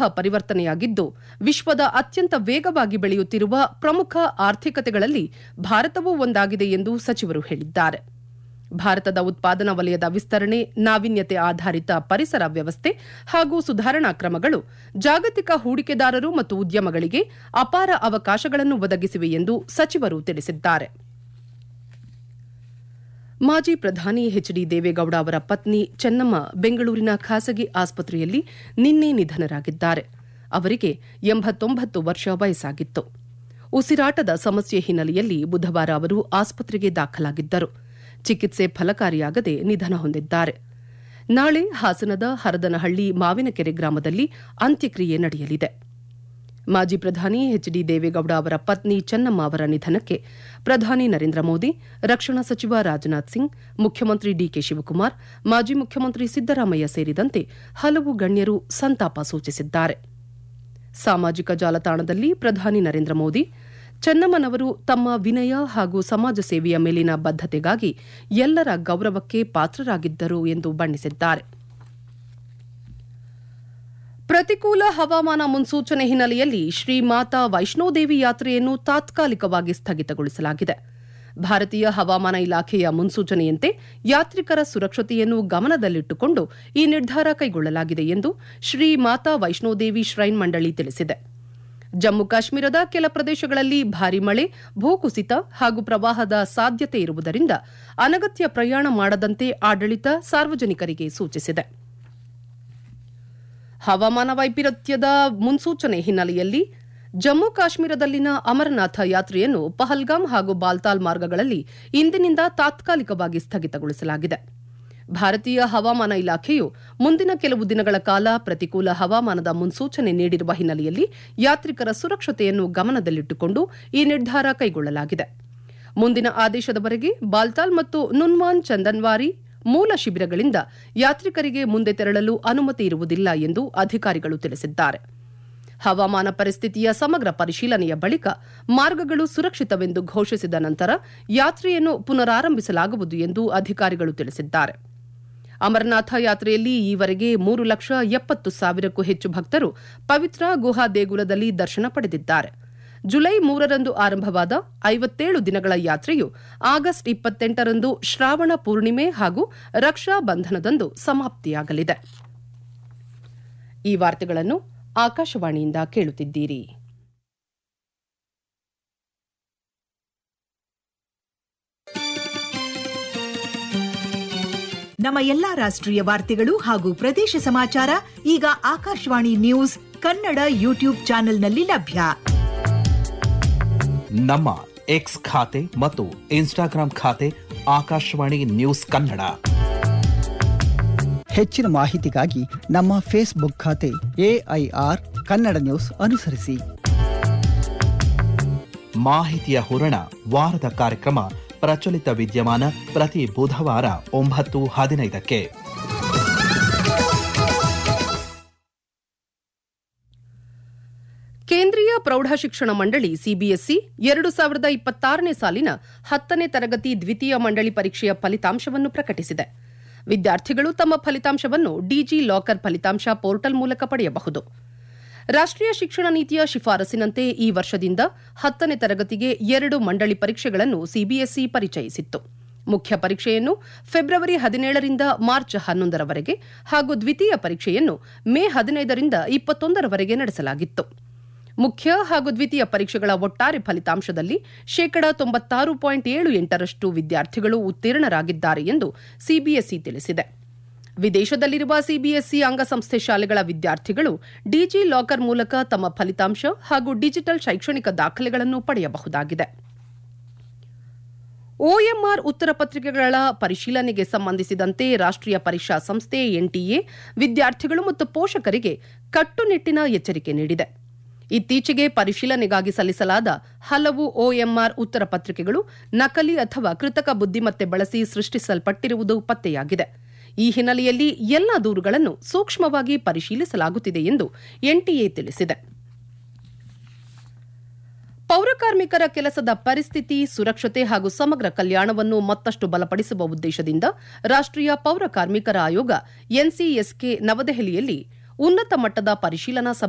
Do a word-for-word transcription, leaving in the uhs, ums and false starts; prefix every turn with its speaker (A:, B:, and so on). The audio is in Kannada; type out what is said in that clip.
A: ಪರಿವರ್ತನೆಯಾಗಿದ್ದು ವಿಶ್ವದ ಅತ್ಯಂತ ವೇಗವಾಗಿ ಬೆಳೆಯುತ್ತಿರುವ ಪ್ರಮುಖ ಆರ್ಥಿಕತೆಗಳಲ್ಲಿ ಭಾರತವೂ ಒಂದಾಗಿದೆ ಎಂದು ಸಚಿವರು ಹೇಳಿದ್ದಾರೆ. ಭಾರತದ ಉತ್ಪಾದನಾ ವಲಯದ ವಿಸ್ತರಣೆ, ನಾವೀನ್ಯತೆ ಆಧಾರಿತ ಪರಿಸರ ವ್ಯವಸ್ಥೆ ಹಾಗೂ ಸುಧಾರಣಾ ಕ್ರಮಗಳು ಜಾಗತಿಕ ಹೂಡಿಕೆದಾರರು ಮತ್ತು ಉದ್ಯಮಗಳಿಗೆ ಅಪಾರ ಅವಕಾಶಗಳನ್ನು ಒದಗಿಸಿವೆ ಎಂದು ಸಚಿವರು ತಿಳಿಸಿದ್ದಾರೆ. ಮಾಜಿ ಪ್ರಧಾನಿ ಎಚ್ ಡಿ ದೇವೇಗೌಡ ಅವರ ಪತ್ನಿ ಚೆನ್ನಮ್ಮ ಬೆಂಗಳೂರಿನ ಖಾಸಗಿ ಆಸ್ಪತ್ರೆಯಲ್ಲಿ ನಿನ್ನೆ ನಿಧನರಾಗಿದ್ದಾರೆ. ಅವರಿಗೆ ಎಂಬತ್ತೊಂಬತ್ತು ವರ್ಷ ವಯಸ್ಸಾಗಿತ್ತು. ಉಸಿರಾಟದ ಸಮಸ್ಯೆ ಹಿನ್ನೆಲೆಯಲ್ಲಿ ಬುಧವಾರ ಅವರು ಆಸ್ಪತ್ರೆಗೆ ದಾಖಲಾಗಿದ್ದರು. ಚಿಕಿತ್ಸೆ ಫಲಕಾರಿಯಾಗದೆ ನಿಧನ ಹೊಂದಿದ್ದಾರೆ. ನಾಳೆ ಹಾಸನದ ಹರದನಹಳ್ಳಿ ಮಾವಿನಕೆರೆ ಗ್ರಾಮದಲ್ಲಿ ಅಂತ್ಯಕ್ರಿಯೆ ನಡೆಯಲಿದೆ. ಮಾಜಿ ಪ್ರಧಾನಿ ಎಚ್ ಡಿ ದೇವೇಗೌಡ ಅವರ ಪತ್ನಿ ಚೆನ್ನಮ್ಮ ಅವರ ನಿಧನಕ್ಕೆ ಪ್ರಧಾನಿ ನರೇಂದ್ರ ಮೋದಿ, ರಕ್ಷಣಾ ಸಚಿವ ರಾಜನಾಥ್ ಸಿಂಗ್, ಮುಖ್ಯಮಂತ್ರಿ ಡಿಕೆ ಶಿವಕುಮಾರ್, ಮಾಜಿ ಮುಖ್ಯಮಂತ್ರಿ ಸಿದ್ದರಾಮಯ್ಯ ಸೇರಿದಂತೆ ಹಲವು ಗಣ್ಯರು ಸಂತಾಪ ಸೂಚಿಸಿದ್ದಾರೆ. ಸಾಮಾಜಿಕ ಜಾಲತಾಣದಲ್ಲಿ ಪ್ರಧಾನಿ ನರೇಂದ್ರ ಮೋದಿ, ಚೆನ್ನಮ್ಮನವರು ತಮ್ಮ ವಿನಯ ಹಾಗೂ ಸಮಾಜ ಸೇವೆಯ ಮೇಲಿನ ಬದ್ಧತೆಗಾಗಿ ಎಲ್ಲರ ಗೌರವಕ್ಕೆ ಪಾತ್ರರಾಗಿದ್ದರು ಎಂದು ಬಣ್ಣಿಸಿದ್ದಾರೆ. ಪ್ರತಿಕೂಲ ಹವಾಮಾನ ಮುನ್ಸೂಚನೆ ಹಿನ್ನೆಲೆಯಲ್ಲಿ ಶ್ರೀ ಮಾತಾ ವೈಷ್ಣೋದೇವಿ ಯಾತ್ರೆಯನ್ನು ತಾತ್ಕಾಲಿಕವಾಗಿ ಸ್ಥಗಿತಗೊಳಿಸಲಾಗಿದೆ. ಭಾರತೀಯ ಹವಾಮಾನ ಇಲಾಖೆಯ ಮುನ್ಸೂಚನೆಯಂತೆ ಯಾತ್ರಿಕರ ಸುರಕ್ಷತೆಯನ್ನು ಗಮನದಲ್ಲಿಟ್ಟುಕೊಂಡು ಈ ನಿರ್ಧಾರ ಕೈಗೊಳ್ಳಲಾಗಿದೆ ಎಂದು ಶ್ರೀ ಮಾತಾ ವೈಷ್ಣೋದೇವಿ ಶ್ರೈನ್ ಮಂಡಳಿ ತಿಳಿಸಿದೆ. ಜಮ್ಮು ಕಾಶ್ಮೀರದ ಕೆಲ ಪ್ರದೇಶಗಳಲ್ಲಿ ಭಾರೀ ಮಳೆ, ಭೂಕುಸಿತ ಹಾಗೂ ಪ್ರವಾಹದ ಸಾಧ್ಯತೆ ಇರುವುದರಿಂದ ಅನಗತ್ಯ ಪ್ರಯಾಣ ಮಾಡದಂತೆ ಆಡಳಿತ ಸಾರ್ವಜನಿಕರಿಗೆ ಸೂಚಿಸಿದೆ. ಹವಾಮಾನ ವೈಪರೀತ್ಯದ ಮುನ್ಸೂಚನೆ ಹಿನ್ನೆಲೆಯಲ್ಲಿ ಜಮ್ಮು ಕಾಶ್ಮೀರದಲ್ಲಿನ ಅಮರನಾಥ ಯಾತ್ರೆಯನ್ನು ಪಹಲ್ಗಾಮ್ ಹಾಗೂ ಬಾಲ್ತಾಲ್ ಮಾರ್ಗಗಳಲ್ಲಿ ಇಂದಿನಿಂದ ತಾತ್ಕಾಲಿಕವಾಗಿ ಸ್ಥಗಿತಗೊಳಿಸಲಾಗಿದೆ. ಭಾರತೀಯ ಹವಾಮಾನ ಇಲಾಖೆಯು ಮುಂದಿನ ಕೆಲವು ದಿನಗಳ ಕಾಲ ಪ್ರತಿಕೂಲ ಹವಾಮಾನದ ಮುನ್ಸೂಚನೆ ನೀಡಿರುವ ಹಿನ್ನೆಲೆಯಲ್ಲಿ ಯಾತ್ರಿಕರ ಸುರಕ್ಷತೆಯನ್ನು ಗಮನದಲ್ಲಿಟ್ಟುಕೊಂಡು ಈ ನಿರ್ಧಾರ ಕೈಗೊಳ್ಳಲಾಗಿದೆ. ಮುಂದಿನ ಆದೇಶದವರೆಗೆ ಬಾಲ್ತಾಲ್ ಮತ್ತು ನುನ್ವಾನ್ ಚಂದನ್ವಾರಿ ಮೂಲ ಶಿಬಿರಗಳಿಂದ ಯಾತ್ರಿಕರಿಗೆ ಮುಂದೆ ತೆರಳಲು ಅನುಮತಿ ಇರುವುದಿಲ್ಲ ಎಂದು ಅಧಿಕಾರಿಗಳು ತಿಳಿಸಿದ್ದಾರೆ. ಹವಾಮಾನ ಪರಿಸ್ಥಿತಿಯ ಸಮಗ್ರ ಪರಿಶೀಲನೆಯ ಬಳಿಕ ಮಾರ್ಗಗಳು ಸುರಕ್ಷಿತವೆಂದು ಘೋಷಿಸಿದ ನಂತರ ಯಾತ್ರೆಯನ್ನು ಪುನರಾರಂಭಿಸಲಾಗುವುದು ಎಂದು ಅಧಿಕಾರಿಗಳು ತಿಳಿಸಿದ್ದಾರೆ. ಅಮರನಾಥ ಯಾತ್ರೆಯಲ್ಲಿ ಈವರೆಗೆ ಮೂರು ಲಕ್ಷ ಎಪ್ಪತ್ತು ಸಾವಿರಕ್ಕೂ ಹೆಚ್ಚು ಭಕ್ತರು ಪವಿತ್ರ ಗುಹಾ ದೇಗುಲದಲ್ಲಿ ದರ್ಶನ ಪಡೆದಿದ್ದಾರೆ. ಜುಲೈ ಮೂರರಂದು ಆರಂಭವಾದ ಐವತ್ತೇಳು ದಿನಗಳ ಯಾತ್ರೆಯು ಆಗಸ್ಟ್ ಇಪ್ಪತ್ತೆಂಟರಂದು ಶ್ರಾವಣ ಪೂರ್ಣಿಮೆ ಹಾಗೂ ರಕ್ಷಾ ಬಂಧನದಂದು ಸಮಾಪ್ತಿಯಾಗಲಿದೆ. ಈ ವಾರ್ತೆಗಳನ್ನು ಆಕಾಶವಾಣಿಯಿಂದ ಕೇಳುತ್ತಿದ್ದೀರಿ.
B: ನಮ್ಮ ಎಲ್ಲಾ ರಾಷ್ಟ್ರೀಯ ವಾರ್ತೆಗಳು ಹಾಗೂ ಪ್ರದೇಶ ಸಮಾಚಾರ ಈಗ ಆಕಾಶವಾಣಿ ನ್ಯೂಸ್ ಕನ್ನಡ ಯೂಟ್ಯೂಬ್ ಚಾನೆಲ್ನಲ್ಲಿ ಲಭ್ಯ.
C: ನಮ್ಮ ಎಕ್ಸ್ ಖಾತೆ ಮತ್ತು ಇನ್ಸ್ಟಾಗ್ರಾಂ ಖಾತೆ ಆಕಾಶವಾಣಿ ನ್ಯೂಸ್ ಕನ್ನಡ.
D: ಹೆಚ್ಚಿನ ಮಾಹಿತಿಗಾಗಿ ನಮ್ಮ ಫೇಸ್ಬುಕ್ ಖಾತೆ ಎಐಆರ್ ಕನ್ನಡ ನ್ಯೂಸ್ ಅನುಸರಿಸಿ.
C: ಮಾಹಿತಿಯ ಹೂರಣ ವಾರದ ಕಾರ್ಯಕ್ರಮ ಪ್ರಚಲಿತ ವಿದ್ಯಮಾನ ಪ್ರತಿ ಬುಧವಾರ ಒಂಬತ್ತು ಹದಿನೈದಕ್ಕೆ.
A: ಕೇಂದ್ರೀಯ ಪ್ರೌಢಶಿಕ್ಷಣ ಮಂಡಳಿ ಸಿಬಿಎಸ್ಇ ಎರಡು ಸಾವಿರದ ಇಪ್ಪತ್ತಾರನೇ ಸಾಲಿನ ಹತ್ತನೇ ತರಗತಿ ದ್ವಿತೀಯ ಮಂಡಳಿ ಪರೀಕ್ಷೆಯ ಫಲಿತಾಂಶವನ್ನು ಪ್ರಕಟಿಸಿದೆ. ವಿದ್ಯಾರ್ಥಿಗಳು ತಮ್ಮ ಫಲಿತಾಂಶವನ್ನು ಡಿಜಿ ಲಾಕರ್ ಫಲಿತಾಂಶ ಪೋರ್ಟಲ್ ಮೂಲಕ ಪಡೆಯಬಹುದು. ರಾಷ್ಟ್ರೀಯ ಶಿಕ್ಷಣ ನೀತಿಯ ಶಿಫಾರಸಿನಂತೆ ಈ ವರ್ಷದಿಂದ ಹತ್ತನೇ ತರಗತಿಗೆ ಎರಡು ಮಂಡಳಿ ಪರೀಕ್ಷೆಗಳನ್ನು ಸಿಬಿಎಸ್ಇ ಪರಿಚಯಿಸಿತ್ತು. ಮುಖ್ಯ ಪರೀಕ್ಷೆಯನ್ನು ಫೆಬ್ರವರಿ ಹದಿನೇಳರಿಂದ ಮಾರ್ಚ್ ಹನ್ನೊಂದರವರೆಗೆ ಹಾಗೂ ದ್ವಿತೀಯ ಪರೀಕ್ಷೆಯನ್ನು ಮೇ ಹದಿನೈದರಿಂದ ಇಪ್ಪತ್ತೊಂದರವರೆಗೆ ನಡೆಸಲಾಗಿತ್ತು. ಮುಖ್ಯ ಹಾಗೂ ದ್ವಿತೀಯ ಪರೀಕ್ಷೆಗಳ ಒಟ್ಟಾರೆ ಫಲಿತಾಂಶದಲ್ಲಿ ಶೇಕಡಾ ತೊಂಬತ್ತಾರು ಪಾಯಿಂಟ್ ಏಳು ಎಂಟರಷ್ಟು ವಿದ್ಯಾರ್ಥಿಗಳು ಉತ್ತೀರ್ಣರಾಗಿದ್ದಾರೆ ಎಂದು ಸಿಬಿಎಸ್ಇ ತಿಳಿಸಿದೆ. ವಿದೇಶದಲ್ಲಿರುವ ಸಿಬಿಎಸ್ಇ ಅಂಗಸಂಸ್ಥೆ ಶಾಲೆಗಳ ವಿದ್ಯಾರ್ಥಿಗಳು ಡಿಜಿ ಲಾಕರ್ ಮೂಲಕ ತಮ್ಮ ಫಲಿತಾಂಶ ಹಾಗೂ ಡಿಜಿಟಲ್ ಶೈಕ್ಷಣಿಕ ದಾಖಲೆಗಳನ್ನು ಪಡೆಯಬಹುದಾಗಿದೆ. ಒಎಂಆರ್ ಉತ್ತರ ಪತ್ರಿಕೆಗಳ ಪರಿಶೀಲನೆಗೆ ಸಂಬಂಧಿಸಿದಂತೆ ರಾಷ್ಟ್ರೀಯ ಪರೀಕ್ಷಾ ಸಂಸ್ಥೆ ಎನ್ಟಿಎ ವಿದ್ಯಾರ್ಥಿಗಳು ಮತ್ತು ಪೋಷಕರಿಗೆ ಕಟ್ಟುನಿಟ್ಟಿನ ಎಚ್ಚರಿಕೆ ನೀಡಿದೆ. ಇತ್ತೀಚೆಗೆ ಪರಿಶೀಲನೆಗಾಗಿ ಸಲ್ಲಿಸಲಾದ ಹಲವು ಒಎಂಆರ್ ಉತ್ತರ ಪತ್ರಿಕೆಗಳು ನಕಲಿ ಅಥವಾ ಕೃತಕ ಬುದ್ದಿಮತ್ತೆ ಬಳಸಿ ಸೃಷ್ಟಿಸಲ್ಪಟ್ಟಿರುವುದು ಪತ್ತೆಯಾಗಿದೆ. ಈ ಹಿನ್ನೆಲೆಯಲ್ಲಿ ಎಲ್ಲಾ ದೂರುಗಳನ್ನು ಸೂಕ್ಷ್ಮವಾಗಿ ಪರಿಶೀಲಿಸಲಾಗುತ್ತಿದೆ ಎಂದು ಎನ್ಟಿಎ ತಿಳಿಸಿದೆ. ಪೌರಕಾರ್ಮಿಕರ ಕೆಲಸದ ಪರಿಸ್ಥಿತಿ, ಸುರಕ್ಷತೆ ಹಾಗೂ ಸಮಗ್ರ ಕಲ್ಯಾಣವನ್ನು ಮತ್ತಷ್ಟು ಬಲಪಡಿಸುವ ಉದ್ದೇಶದಿಂದ ರಾಷ್ಟ್ರೀಯ ಪೌರ ಕಾರ್ಮಿಕರ ಆಯೋಗ ಎನ್ಸಿಎಸ್ಕೆ ನವದೆಹಲಿಯಲ್ಲಿ ಉನ್ನತ ಮಟ್ಟದ ಪರಿಶೀಲನಾ ಸಭೆ